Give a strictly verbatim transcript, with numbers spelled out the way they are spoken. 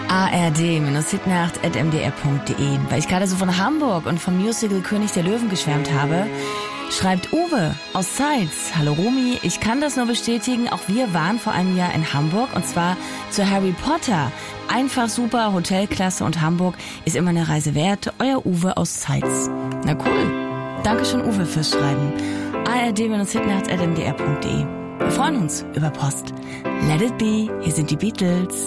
A R D-hitnacht at m d r punkt d e. Weil ich gerade so von Hamburg und vom Musical König der Löwen geschwärmt habe, schreibt Uwe aus Zeitz: Hallo Romy, ich kann das nur bestätigen, auch wir waren vor einem Jahr in Hamburg und zwar zu Harry Potter. Einfach super, Hotelklasse und Hamburg ist immer eine Reise wert. Euer Uwe aus Zeitz. Na cool. Dankeschön Uwe fürs Schreiben. A R D-hitnacht at m d r punkt d e. Wir freuen uns über Post. Let it be, hier sind die Beatles.